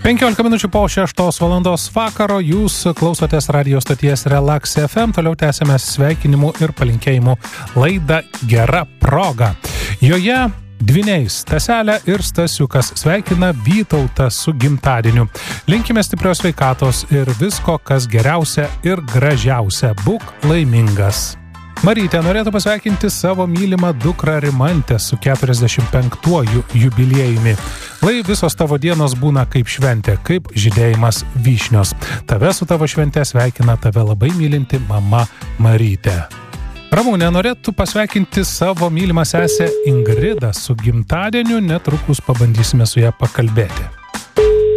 15 minučių po 6 valandos vakaro jūs klausotės radio stoties Relax FM. Toliau tęsėme sveikinimų ir palinkėjimų laidą Gera proga. Joje dvyniai Staselė ir Stasiukas sveikina Vytautą su gimtadieniu. Linkime stiprios sveikatos ir visko, kas geriausia ir gražiausia. Būk laimingas. Marytė norėtų pasveikinti savo mylimą dukrą Rimantę su 45-uoju jubiliejumi. Lai visos tavo dienos būna kaip šventė, kaip žydėjimas vyšnios. Tave su tavo šventė sveikina tave labai mylinti mama Marytė. Ramūnė norėtų pasveikinti savo mylimą sesę Ingridą su gimtadieniu, netrukus pabandysime su ją pakalbėti.